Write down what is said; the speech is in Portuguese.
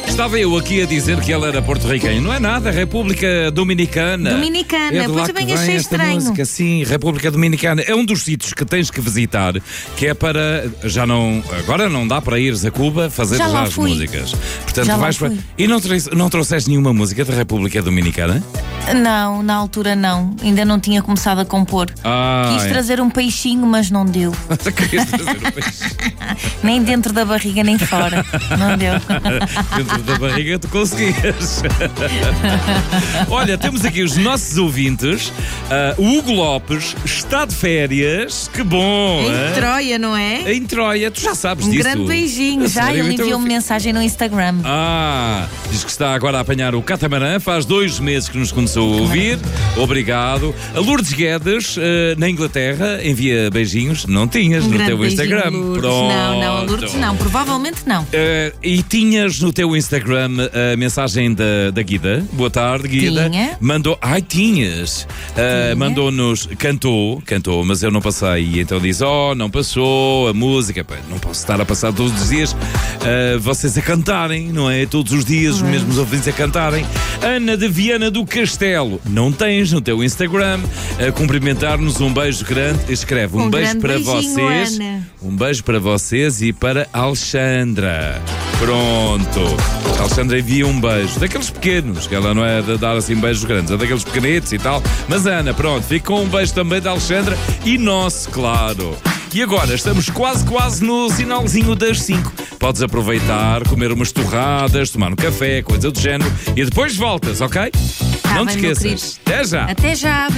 Estava eu aqui a dizer que ela era porto-riquenha. Não é nada, República Dominicana. Dominicana, É de lá pois que bem vem achei esta estranho. música, sim, República Dominicana. É um dos sítios que tens que visitar, que é para... Agora não dá para ires a Cuba fazer Já lá as fui. músicas. Portanto, Já lá vais para... fui. E não trouxeste nenhuma música da República Dominicana? Não, na altura não. Ainda não tinha começado a compor. Quis trazer um peixinho, mas não deu. Querias trazer o peixe. Nem dentro da barriga, nem fora. Não deu. Dentro da barriga tu conseguias. Olha, temos aqui os nossos ouvintes. O Hugo Lopes está de férias. Que bom! Em Troia, não é? Em Troia, tu já sabes Um disso. grande beijinho. A Já sério? ele Então enviou-me mensagem no Instagram. Diz que está agora a apanhar o catamarã. Faz 2 meses que nos começou a ouvir. Obrigado. A Lourdes Guedes, na Inglaterra, envia beijinhos. Não tinhas no teu Instagram. Lourdes. Pronto. Não, a Lourdes não. Provavelmente não. E tinhas no teu Instagram a mensagem da Guida. Boa tarde, Guida. Tinha. Mandou. Tinhas. Mandou-nos. Cantou, mas eu não passei. E então diz: não passou a música. Pá, não posso estar a passar todos os dias vocês a cantarem, não é? Todos os dias os mesmos ouvintes a cantarem. Ana de Viana do Castelo. Não tens no teu Instagram a cumprimentar-nos. Um beijo grande. Escreve um beijo para vocês. Ana. Um beijo para vocês e para Alexandra. Pronto. A Alexandra envia um beijo. Daqueles pequenos, que ela não é de dar assim beijos grandes, é daqueles pequenitos e tal. Mas Ana, pronto, fica com um beijo também da Alexandra e nosso, claro. E agora estamos quase no sinalzinho das 5. Podes aproveitar, comer umas torradas, tomar um café, coisa do género, e depois voltas, ok? Não te bem, meu esqueças. querido. Até já! Até já.